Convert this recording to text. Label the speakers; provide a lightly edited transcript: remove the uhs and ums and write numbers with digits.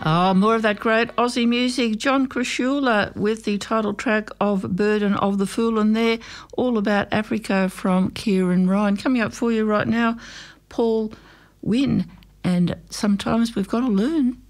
Speaker 1: Oh, more of that great Aussie music. John Krishula with the title track of Burden of the Fool, and there, all about Africa from Kieran Ryan. Coming up for you right now, Paul Wynn. And sometimes we've got to learn